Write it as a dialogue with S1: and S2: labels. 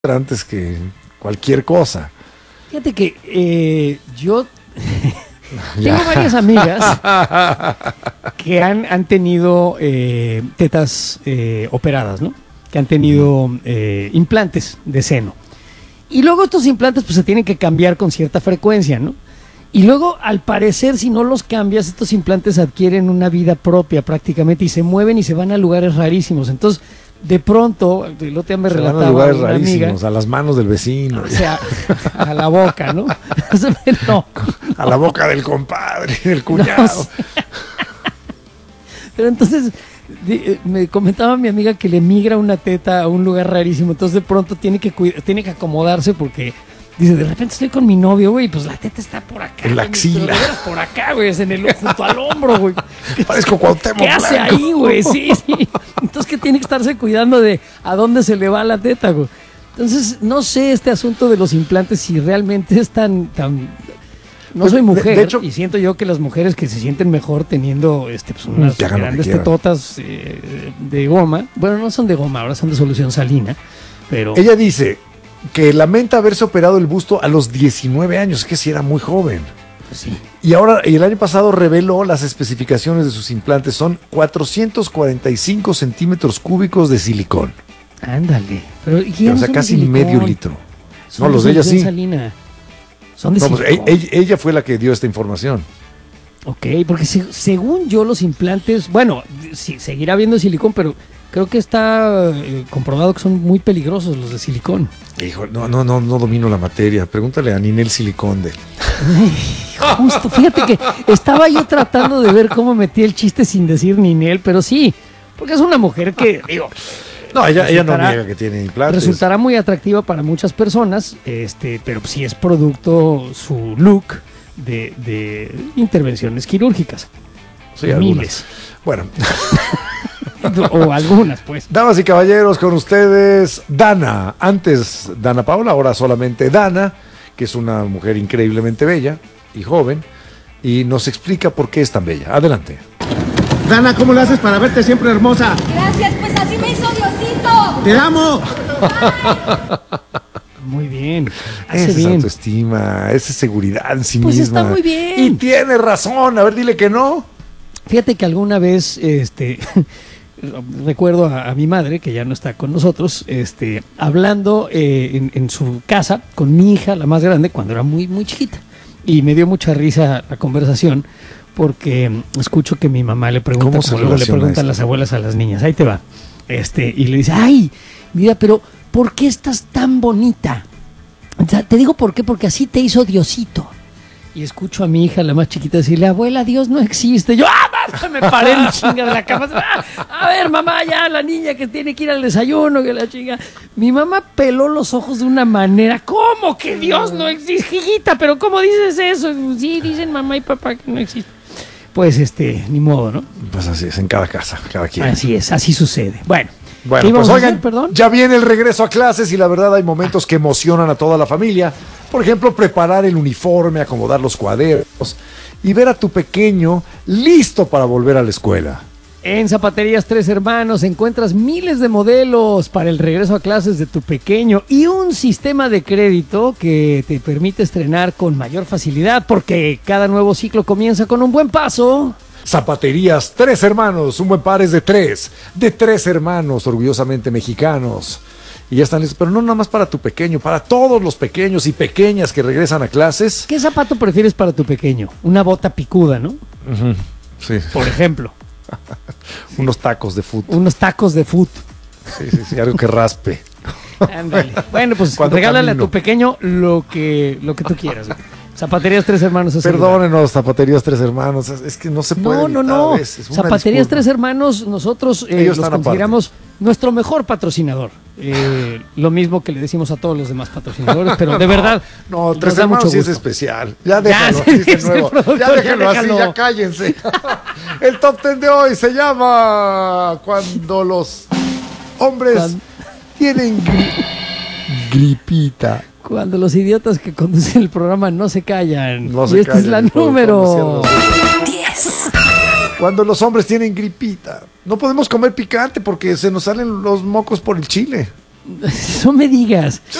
S1: antes que cualquier cosa.
S2: Fíjate que yo tengo varias amigas que han tenido tetas operadas, ¿no? Que han tenido implantes de seno. Y luego estos implantes pues se tienen que cambiar con cierta frecuencia, ¿no? Y luego, al parecer, si no los cambias, estos implantes adquieren una vida propia prácticamente y se mueven y se van a lugares rarísimos. Entonces, de pronto, el otro día me relataba
S1: van a lugares
S2: una
S1: rarísimos,
S2: amiga,
S1: a las manos del vecino.
S2: o sea, a la boca, ¿no? No.
S1: A la boca del compadre, del cuñado.
S2: No, sí. Pero entonces, me comentaba mi amiga que le migra una teta a un lugar rarísimo. Entonces, de pronto tiene que acomodarse porque... Dice, de repente estoy con mi novio, güey, pues la teta está por acá.
S1: En la axila.
S2: Por acá, güey, es junto al hombro, güey.
S1: Parezco Cuauhtémoc
S2: ¿Qué hace
S1: Blanco
S2: ahí, güey? Sí. Entonces, que tiene que estarse cuidando de a dónde se le va la teta, güey. Entonces, no sé este asunto de los implantes si realmente es tan... No soy mujer,
S1: de hecho,
S2: y siento yo que las mujeres que se sienten mejor teniendo pues unas grandes tetotas de goma, bueno, no son de goma, ahora son de solución salina, pero...
S1: Ella dice que lamenta haberse operado el busto a los 19 años, que sí era muy joven.
S2: Pues sí.
S1: Y ahora, el año pasado reveló las especificaciones de sus implantes, son 445 centímetros cúbicos de silicón.
S2: Ándale. Pero,
S1: o sea, casi medio litro.
S2: Son
S1: no, los de ella sí.
S2: Salina. Son de silicón.
S1: Pues, ella fue la que dio esta información.
S2: Ok, porque según yo los implantes, bueno, sí, seguirá habiendo silicón, pero creo que está comprobado que son muy peligrosos los de silicón.
S1: Hijo, no domino la materia. Pregúntale a Ninel Siliconde.
S2: Justo, fíjate que estaba yo tratando de ver cómo metí el chiste sin decir Ninel, pero sí, porque es una mujer que, digo...
S1: No, ella no niega que tiene implantes.
S2: Resultará muy atractiva para muchas personas, pero sí es producto su look de intervenciones quirúrgicas.
S1: Sí,
S2: miles.
S1: Bueno.
S2: O algunas, pues.
S1: Damas y caballeros, con ustedes Dana. Antes Dana Paola, ahora solamente Dana, que es una mujer increíblemente bella y joven, y nos explica por qué es tan bella. Adelante.
S3: Dana, ¿cómo lo haces para verte siempre hermosa?
S4: Gracias, pues así me hizo Diosito.
S3: ¡Te amo!
S2: Muy bien.
S1: Esa es autoestima, esa es seguridad en sí misma.
S2: Pues está muy bien.
S1: Y tiene razón. A ver, dile que no.
S2: Fíjate que alguna vez, recuerdo a mi madre, que ya no está con nosotros, hablando en su casa con mi hija, la más grande, cuando era muy, muy chiquita. Y me dio mucha risa la conversación, porque escucho que mi mamá le pregunta, como luego le preguntan las abuelas a las niñas, ahí te va, y le dice, ay, mira, pero ¿por qué estás tan bonita? O sea, te digo por qué, porque así te hizo Diosito. Y escucho a mi hija, la más chiquita, decirle, abuela, Dios no existe. Yo, me paré en chinga de la cama. A ver, mamá, ya la niña que tiene que ir al desayuno, que la chinga. Mi mamá peló los ojos de una manera, ¿cómo que Dios no existe, hijita? ¿Pero cómo dices eso? Sí, dicen mamá y papá que no existe. Pues, ni modo, ¿no?
S1: Pues así es, en cada casa, cada quien.
S2: Así es, así sucede. Bueno,
S1: pues oigan, ya viene el regreso a clases y la verdad hay momentos que emocionan a toda la familia. Por ejemplo, preparar el uniforme, acomodar los cuadernos y ver a tu pequeño listo para volver a la escuela.
S2: En Zapaterías Tres Hermanos encuentras miles de modelos para el regreso a clases de tu pequeño y un sistema de crédito que te permite estrenar con mayor facilidad porque cada nuevo ciclo comienza con un buen paso.
S1: Zapaterías Tres Hermanos, un buen par es de tres hermanos orgullosamente mexicanos. Y ya están listos, pero no nada más para tu pequeño, para todos los pequeños y pequeñas que regresan a clases.
S2: ¿Qué zapato prefieres para tu pequeño? Una bota picuda, ¿no?
S1: Uh-huh. Sí.
S2: Por ejemplo.
S1: Unos tacos de fut.
S2: Unos tacos de fut.
S1: Sí, algo que raspe.
S2: Ándale. Bueno, pues regálale a tu pequeño lo que tú quieras. Zapaterías Tres Hermanos.
S1: Perdónenos, Zapaterías Tres Hermanos. Es que no se puede evitar.
S2: No. Zapaterías Tres Hermanos, nosotros los consideramos nuestro mejor patrocinador. Lo mismo que le decimos a todos los demás patrocinadores, pero de verdad.
S1: No, Tres Hermanos sí es especial. Ya déjalo, ya déjenlo así, ya cállense. El top 10 de hoy se llama Cuando los hombres tienen gripita.
S2: Cuando los idiotas que conducen el programa no se callan. Y esta es la número
S4: 10.
S1: Cuando los hombres tienen gripita. No podemos comer picante porque se nos salen los mocos por el chile.
S2: No me digas.